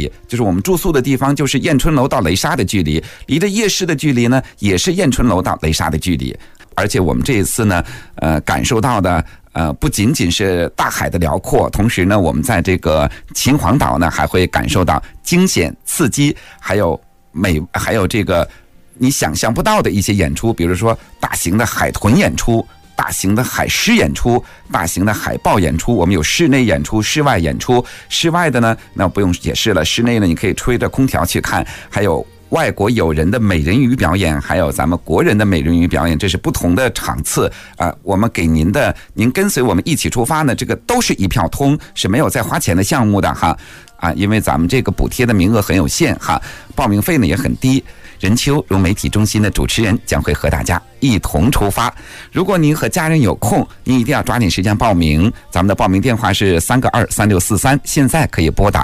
离，就是我们住宿的地方就是燕春楼到雷沙的距离，离着夜市的距离呢也是燕春楼到雷沙的距离。而且我们这一次呢感受到的不仅仅是大海的辽阔，同时呢我们在这个秦皇岛呢还会感受到惊险刺激，还有这个你想象不到的一些演出，比如说大型的海豚演出，大型的海狮演出，大型的海豹演出，我们有室内演出、室外演出。室外的呢，那不用解释了，室内呢你可以吹着空调去看，还有外国友人的美人鱼表演，还有咱们国人的美人鱼表演，这是不同的场次我们给您跟随我们一起出发呢，这个都是一票通，是没有再花钱的项目的哈因为咱们这个补贴的名额很有限哈，报名费呢也很低。任秋融媒体中心的主持人将会和大家一同出发。如果您和家人有空，您一定要抓紧时间报名。咱们的报名电话是3个23643，现在可以拨打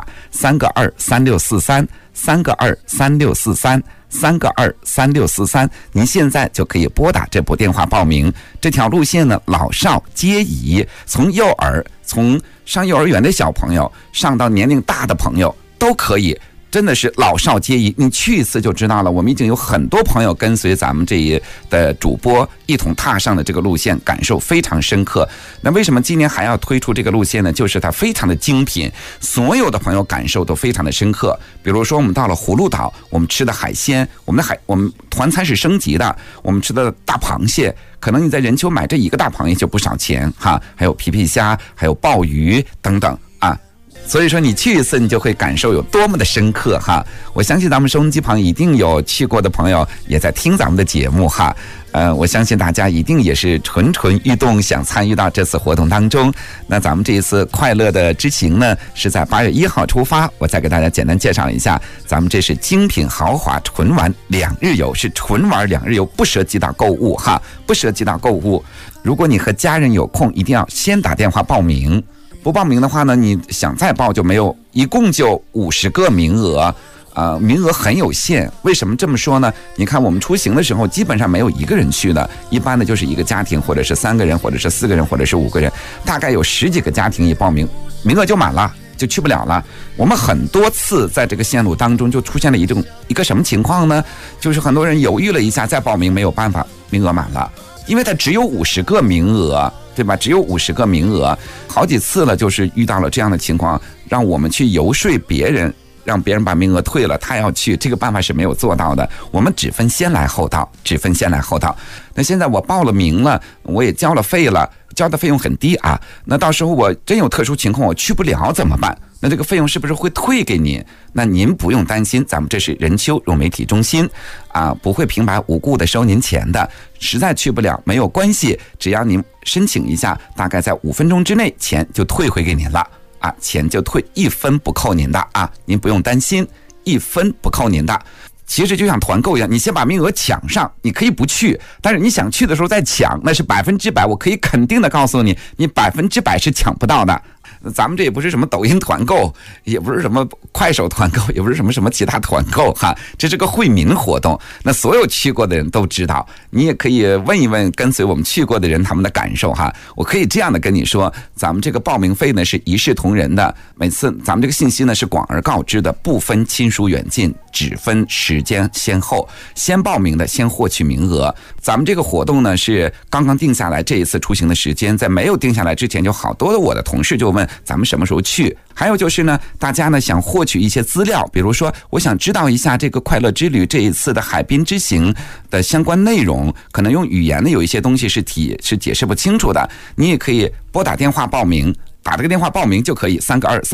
3个23643，3个23643，3个23643，您现在就可以拨打这部电话报名。这条路线呢，老少皆宜，从上幼儿园的小朋友，上到年龄大的朋友都可以。真的是老少皆宜，你去一次就知道了。我们已经有很多朋友跟随咱们这一的主播一同踏上的这个路线，感受非常深刻。那为什么今年还要推出这个路线呢？就是它非常的精品，所有的朋友感受都非常的深刻。比如说我们到了葫芦岛，我们吃的海鲜，我们团餐是升级的，我们吃的大螃蟹，可能你在任丘买这一个大螃蟹就不少钱哈，还有皮皮虾，还有鲍鱼等等所以说你去一次你就会感受有多么的深刻哈。我相信咱们收音机旁一定有去过的朋友也在听咱们的节目哈。我相信大家一定也是蠢蠢欲动，想参与到这次活动当中。那咱们这一次快乐的之行呢，是在8月1号出发。我再给大家简单介绍一下，咱们这是精品豪华纯玩2日游，是纯玩2日游，不涉及到购物哈，不涉及到购物。如果你和家人有空，一定要先打电话报名。不报名的话呢，你想再报就没有，一共就50个名额，名额很有限。为什么这么说呢？你看我们出行的时候，基本上没有一个人去的，一般的就是一个家庭，或者是3个人，或者是4个人，或者是5个人，大概有10几个家庭一报名，名额就满了，就去不了了。我们很多次在这个线路当中就出现了一个什么情况呢？就是很多人犹豫了一下再报名，没有办法，名额满了，因为它只有50个名额。对吧？只有50个名额，好几次了，就是遇到了这样的情况，让我们去游说别人，让别人把名额退了，他要去，这个办法是没有做到的。我们只分先来后到，只分先来后到。那现在我报了名了，我也交了费了，交的费用很低啊。那到时候我真有特殊情况，我去不了怎么办？那这个费用是不是会退给您？那您不用担心，咱们这是任丘融媒体中心不会平白无故的收您钱的。实在去不了没有关系，只要您申请一下，大概在5分钟之内钱就退回给您了钱就退，1分不扣您的您不用担心，1分不扣您的。其实就像团购一样，你先把名额抢上，你可以不去，但是你想去的时候再抢，那是100%，我可以肯定的告诉你，你100%是抢不到的。咱们这也不是什么抖音团购，也不是什么快手团购，也不是什么其他团购这是个惠民活动。那所有去过的人都知道，你也可以问一问跟随我们去过的人他们的感受我可以这样的跟你说，咱们这个报名费呢是一视同仁的，每次咱们这个信息呢是广而告之的，不分亲疏远近，只分时间先后，先报名的先获取名额。咱们这个活动呢是刚刚定下来，这一次出行的时间，在没有定下来之前，就好多的我的同事就问咱们什么时候去。还有就是呢，大家呢想获取一些资料，比如说我想知道一下这个快乐之旅这一次的海滨之行的相关内容，可能用语言呢有一些东西是解释不清楚的，你也可以拨打电话报名，打这个电话报名就可以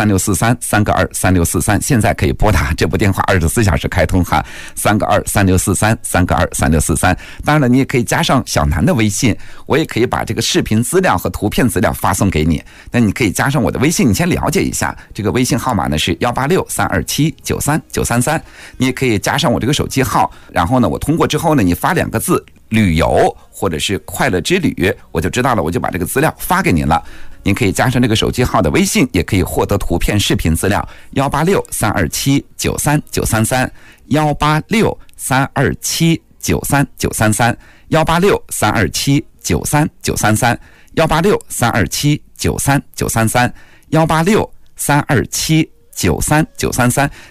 ，3个23643，3个23643，现在可以拨打这部电话，24小时开通3个23643，3个23643。当然了，你也可以加上小南的微信，我也可以把这个视频资料和图片资料发送给你。那你可以加上我的微信，你先了解一下，这个微信号码呢是186-327-93933，你也可以加上我这个手机号，然后呢，我通过之后呢，你发2个字旅游或者是快乐之旅，我就知道了，我就把这个资料发给您了。您可以加上这个手机号的微信，也可以获得图片视频资料186-327-93933，186-327-93933，186-327-93933，186-327-93933。